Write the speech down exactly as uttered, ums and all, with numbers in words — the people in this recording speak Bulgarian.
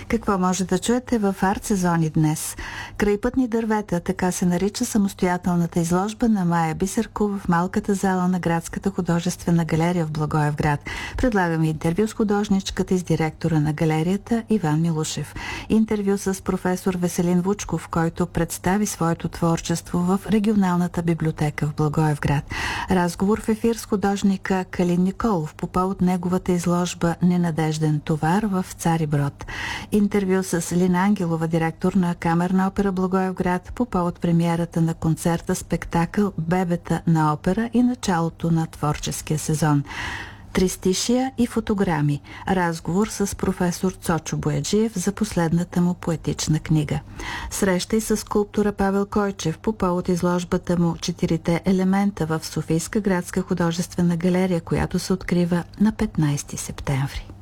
Какво може да чуете в арт сезони днес? Крайпътни дървета, така се нарича самостоятелната изложба на Мая Бисеркова в малката зала на Градската художествена галерия в Благоевград. Предлагаме интервю с художничката и с директора на галерията Иван Милушев. Интервю с професор Веселин Вучков, който представи своето творчество в регионалната библиотека в Благоевград. Разговор в ефир с художника Калин Николов по повод неговата изложба "Ненадежден товар" в Цариброд. Интервю с Лина Ангелова, директор на Камерна опера Благоевград, по повод премиерата на концерта спектакъл "Бебета на опера" и началото на творческия сезон. Тристишия и фотограми. Разговор с професор Цочо Бояджиев за последната му поетична книга. Среща и с скулптора Павел Койчев по повод изложбата му "Четирите елемента" в Софийска градска художествена галерия, която се открива на петнайсети септември.